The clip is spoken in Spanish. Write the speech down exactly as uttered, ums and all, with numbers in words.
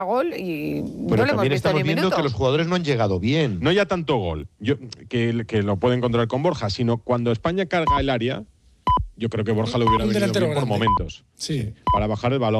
gol y Pero no lo hemos también visto estamos ni un viendo minuto. que los jugadores no han llegado bien. No ya tanto gol, yo, que, que lo puede encontrar con Borja, sino cuando España carga el área, yo creo que Borja lo hubiera Un venido delantero bien por grande. momentos. Sí. Para bajar el balón.